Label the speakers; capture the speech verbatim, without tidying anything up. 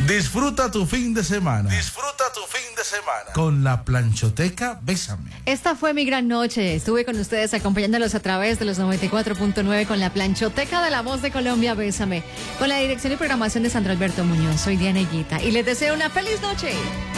Speaker 1: Disfruta tu fin de semana. Disfruta tu fin de semana. Con la planchoteca Bésame.
Speaker 2: Esta fue mi gran noche. Estuve con ustedes acompañándolos a través de los noventa y cuatro punto nueve con la planchoteca de La Voz de Colombia Bésame. Con la dirección y programación de Sandro Alberto Muñoz. Soy Diana Higuita y les deseo una feliz noche.